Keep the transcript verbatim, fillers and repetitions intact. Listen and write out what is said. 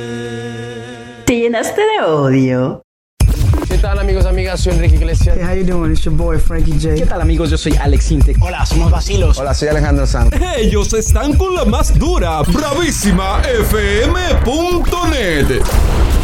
Te llenaste de odio. ¿Qué tal, amigos, amigas? Soy Enrique Iglesias. Hey, how you doing? It's your boy Frankie J. ¿Qué tal, amigos? Yo soy Alex Intec. Hola, somos Vacilos. Hola, soy Alejandro Sanz. Ellos están con la más dura, bravísima F M punto net.